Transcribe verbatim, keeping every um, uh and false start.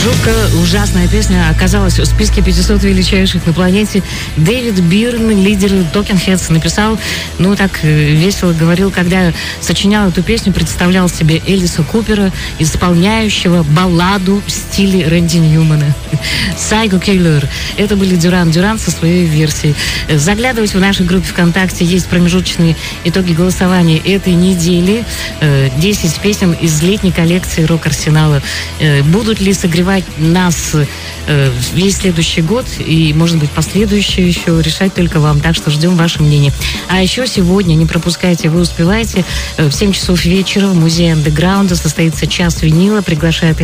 Жутко ужасная песня оказалась в списке пятисот величайших на планете. Дэвид Бирн, лидер Talking Heads, написал, ну так весело говорил, когда сочинял эту песню, представлял себе Элиса Купера, исполняющего балладу в стиле Рэнди Ньюмана. Psycho Killer. Это были Дюран Дюран со своей версией. Заглядывайте в нашей группе ВКонтакте, есть промежуточные итоги голосования этой недели. десять песен из летней коллекции Рок-Арсенала. Будут ли согревать нас весь следующий год и, может быть, последующие еще, решать только вам. Так что ждем ваше мнение. А еще сегодня, не пропускайте, вы успеваете, в семь часов вечера в музее андеграунда состоится час винила. Приглашает